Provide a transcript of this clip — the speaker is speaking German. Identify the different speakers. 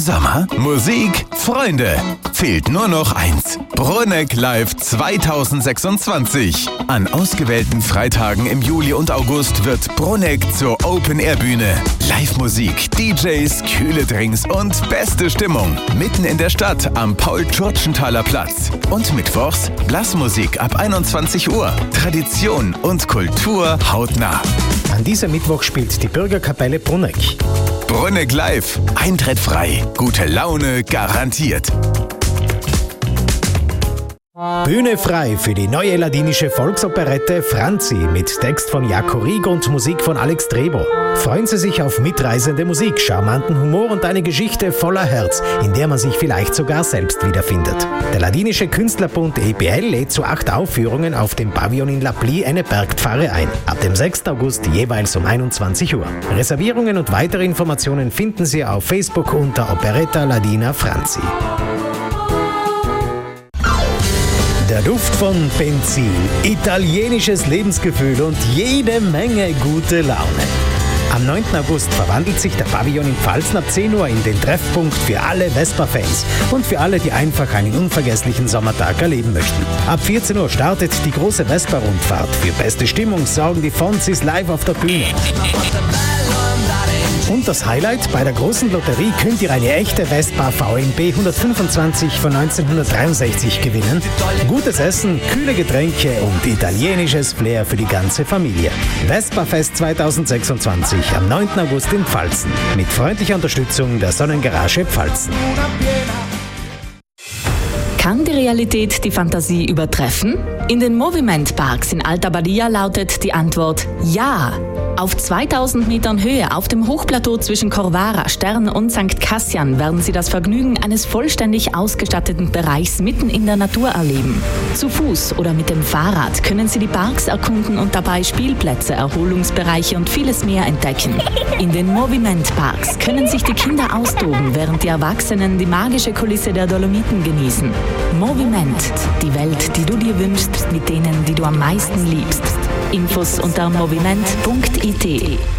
Speaker 1: Sommer, Musik, Freunde. Fehlt nur noch eins. Bruneck Live 2026. An ausgewählten Freitagen im Juli und August wird Bruneck zur Open-Air-Bühne. Live-Musik, DJs, kühle Drinks und beste Stimmung. Mitten in der Stadt am Paul-Tschurtschenthaler Platz. Und mittwochs Blasmusik ab 21 Uhr. Tradition und Kultur hautnah.
Speaker 2: An diesem Mittwoch spielt die Bürgerkapelle Bruneck.
Speaker 1: Bruneck Live. Eintritt frei. Gute Laune garantiert.
Speaker 2: Bühne frei für die neue ladinische Volksoperette Franzi mit Text von Jaco Rieg und Musik von Alex Drebo. Freuen Sie sich auf mitreißende Musik, charmanten Humor und eine Geschichte voller Herz, in der man sich vielleicht sogar selbst wiederfindet. Der ladinische Künstlerbund EPL lädt zu 8 Aufführungen auf dem Pavillon in La Plie eine Bergpfarre ein. Ab dem 6. August jeweils um 21 Uhr. Reservierungen und weitere Informationen finden Sie auf Facebook unter Operetta Ladina Franzi. Der Duft von Benzin, italienisches Lebensgefühl und jede Menge gute Laune. Am 9. August verwandelt sich der Pavillon in Pfalzen ab 10 Uhr in den Treffpunkt für alle Vespa-Fans und für alle, die einfach einen unvergesslichen Sommertag erleben möchten. Ab 14 Uhr startet die große Vespa-Rundfahrt. Für beste Stimmung sorgen die Fonzis live auf der Bühne. Und das Highlight: Bei der großen Lotterie könnt ihr eine echte Vespa VNB 125 von 1963 gewinnen. Gutes Essen, kühle Getränke und italienisches Flair für die ganze Familie. Vespa-Fest 2026 am 9. August in Pfalzen. Mit freundlicher Unterstützung der Sonnengarage Pfalzen.
Speaker 3: Kann die Realität die Fantasie übertreffen? In den Moviment Parks in Alta Badia lautet die Antwort ja. Auf 2000 Metern Höhe auf dem Hochplateau zwischen Corvara, Stern und St. Cassian werden Sie das Vergnügen eines vollständig ausgestatteten Bereichs mitten in der Natur erleben. Zu Fuß oder mit dem Fahrrad können Sie die Parks erkunden und dabei Spielplätze, Erholungsbereiche und vieles mehr entdecken. In den Moviment Parks können sich die Kinder austoben, während die Erwachsenen die magische Kulisse der Dolomiten genießen. Moviment, die Welt, die du dir wünschst, mit denen, die du am meisten liebst. Infos unter moviment.it.